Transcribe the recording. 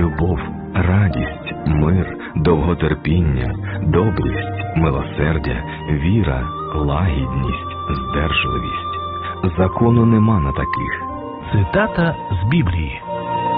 любов, радість, мир, довготерпіння, добрість, милосердя, віра, лагідність, здержливість. Закону нема на таких. Цитата з Біблії.